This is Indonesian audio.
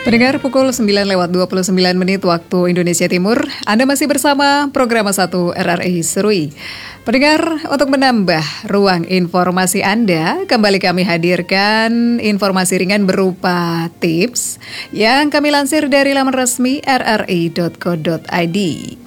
Pendengar pukul 9:29 waktu Indonesia Timur, Anda masih bersama Program 1 RRI Serui. Pendengar, untuk menambah ruang informasi Anda, kembali kami hadirkan informasi ringan berupa tips yang kami lansir dari laman resmi rri.co.id.